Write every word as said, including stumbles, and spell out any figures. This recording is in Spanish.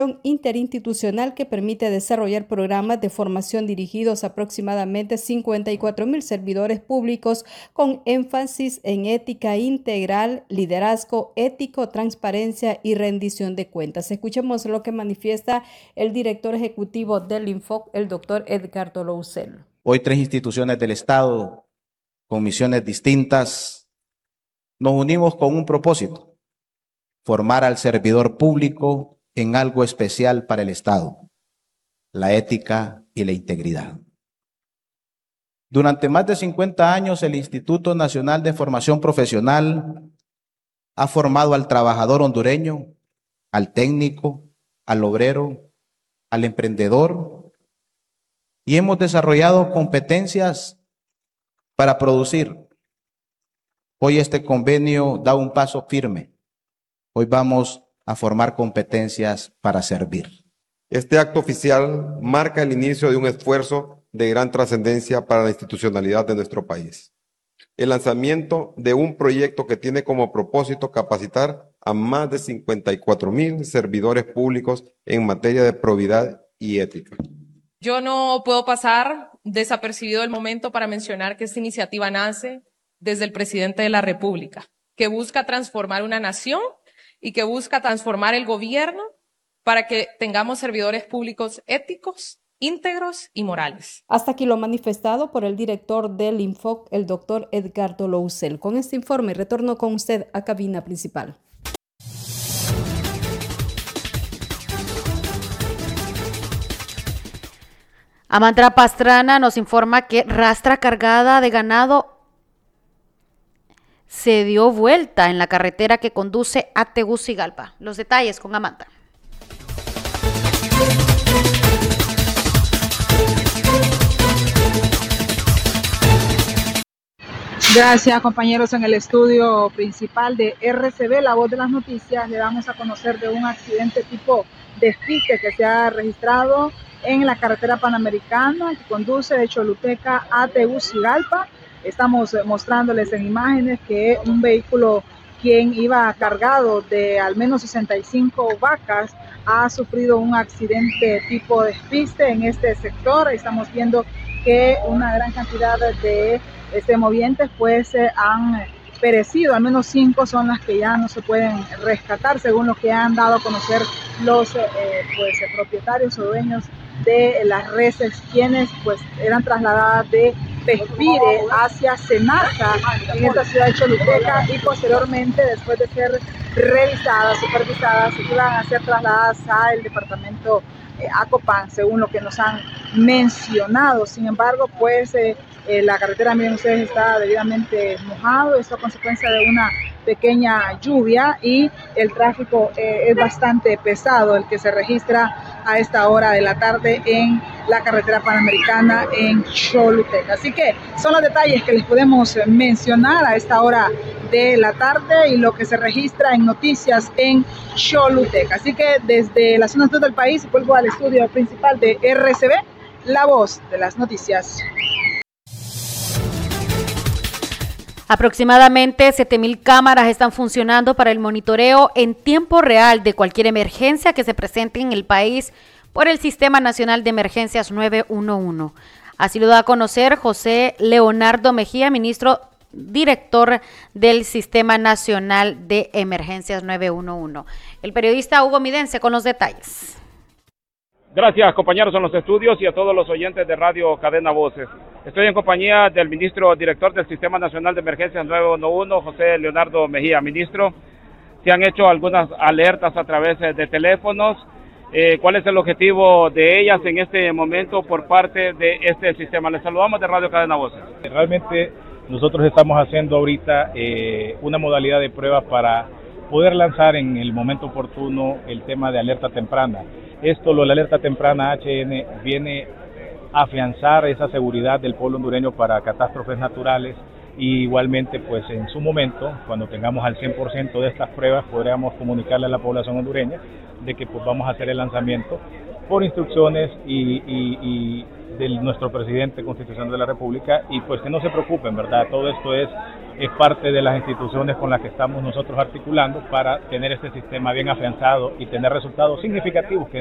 interinstitucional que permite desarrollar programas de formación dirigidos a aproximadamente cincuenta y cuatro mil servidores públicos con énfasis en ética integral, liderazgo ético, transparencia y rendición de cuentas. Escuchemos lo que manifiesta el director ejecutivo del INFOC, el doctor Edgardo Lousel. Hoy tres instituciones del Estado con misiones distintas nos unimos con un propósito: formar al servidor público en algo especial para el Estado, la ética y la integridad. Durante más de cincuenta años, el Instituto Nacional de Formación Profesional ha formado al trabajador hondureño, al técnico, al obrero, al emprendedor, y hemos desarrollado competencias para producir. Hoy este convenio da un paso firme. Hoy vamos a formar competencias para servir. Este acto oficial marca el inicio de un esfuerzo de gran trascendencia para la institucionalidad de nuestro país. El lanzamiento de un proyecto que tiene como propósito capacitar a más de cincuenta y cuatro mil servidores públicos en materia de probidad y ética. Yo no puedo pasar desapercibido el momento para mencionar que esta iniciativa nace desde el presidente de la República, que busca transformar una nación y que busca transformar el gobierno para que tengamos servidores públicos éticos, íntegros y morales. Hasta aquí lo manifestado por el director del INFOC, el doctor Edgardo Lousel. Con este informe retorno con usted a cabina principal. Amandra Pastrana nos informa que rastra cargada de ganado se dio vuelta en la carretera que conduce a Tegucigalpa. Los detalles con Amanda. Gracias, compañeros. En el estudio principal de R C B, La Voz de las Noticias, le damos a conocer de un accidente tipo despiste que se ha registrado en la carretera panamericana que conduce de Choluteca a Tegucigalpa. Estamos mostrándoles en imágenes que un vehículo quien iba cargado de al menos sesenta y cinco vacas ha sufrido un accidente tipo despiste en este sector. Estamos viendo que una gran cantidad de este, movientes pues eh, han perecido, al menos cinco son las que ya no se pueden rescatar, según lo que han dado a conocer los eh, pues, propietarios o dueños de las reses, quienes pues eran trasladadas de Pespire hacia Senasa en esta ciudad de Choluteca y posteriormente, después de ser revisadas, supervisadas, iban a ser trasladadas al departamento eh, Acopán, según lo que nos han mencionado. Sin embargo, pues eh, eh, la carretera, miren ustedes, está debidamente mojado, esto a consecuencia de una pequeña lluvia, y el tráfico eh, es bastante pesado el que se registra a esta hora de la tarde en la carretera panamericana en Choluteca. Así que son los detalles que les podemos mencionar a esta hora de la tarde y lo que se registra en noticias en Choluteca. Así que desde la zona sur del país vuelvo al estudio principal de R C B, La Voz de las Noticias. Aproximadamente siete mil cámaras están funcionando para el monitoreo en tiempo real de cualquier emergencia que se presente en el país por el Sistema Nacional de Emergencias nueve uno uno. Así lo da a conocer José Leonardo Mejía, ministro director del Sistema Nacional de Emergencias nueve uno uno. El periodista Hugo Midense con los detalles. Gracias, compañeros en los estudios y a todos los oyentes de Radio Cadena Voces. Estoy en compañía del ministro director del Sistema Nacional de Emergencias nueve uno uno, José Leonardo Mejía. Ministro, se han hecho algunas alertas a través de teléfonos. Eh, ¿Cuál es el objetivo de ellas en este momento por parte de este sistema? Les saludamos de Radio Cadena Voces. Realmente nosotros estamos haciendo ahorita eh, una modalidad de prueba para poder lanzar en el momento oportuno el tema de alerta temprana. Esto, lo de la alerta temprana H N, viene a afianzar esa seguridad del pueblo hondureño para catástrofes naturales, y igualmente pues en su momento, cuando tengamos al cien por ciento de estas pruebas, podríamos comunicarle a la población hondureña de que pues vamos a hacer el lanzamiento por instrucciones y, y, y de nuestro presidente constitucional de la República, y pues que no se preocupen, ¿verdad? Todo esto es, es parte de las instituciones con las que estamos nosotros articulando para tener este sistema bien afianzado y tener resultados significativos que